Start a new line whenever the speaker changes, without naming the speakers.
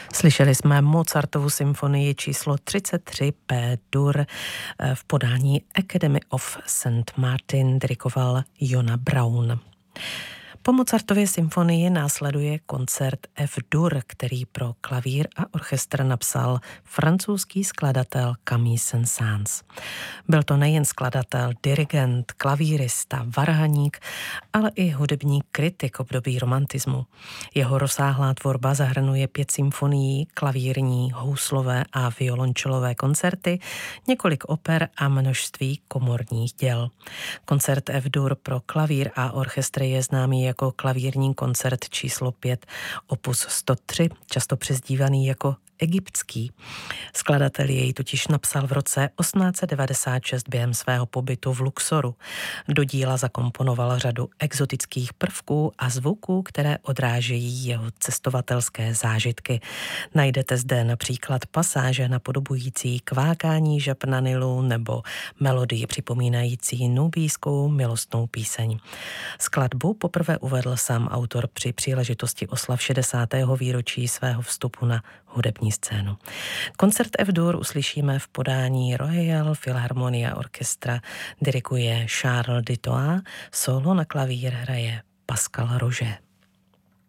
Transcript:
Slyšeli jsme Mozartovu symfonii číslo 33 B-dur v podání Academy of St. Martin, dirigoval Jona Braun. Po Mozartově symfonii následuje koncert F-dur, který pro klavír a orchestr napsal francouzský skladatel Camille Saint-Saëns. Byl to nejen skladatel, dirigent, klavírista, varhaník, ale i hudební kritik období romantismu. Jeho rozsáhlá tvorba zahrnuje 5 symfonií, klavírní, houslové a violončelové koncerty, několik oper a množství komorních děl. Koncert F-dur pro klavír a orchestr je známý jako klavírní koncert číslo 5, opus 103, často přezdívaný jako egyptský. Skladatel jej totiž napsal v roce 1896 během svého pobytu v Luxoru. Do díla zakomponoval řadu exotických prvků a zvuků, které odrážejí jeho cestovatelské zážitky. Najdete zde například pasáže napodobující kvákání žab na Nilu nebo melodii připomínající nubijskou milostnou píseň. Skladbu poprvé uvedl sám autor při příležitosti oslav 60. výročí svého vstupu na hudební scénu. Koncert F-dur uslyšíme v podání Royal Philharmonia Orchestra, diriguje Charles Ditois, solo na klavír hraje Pascal Roger.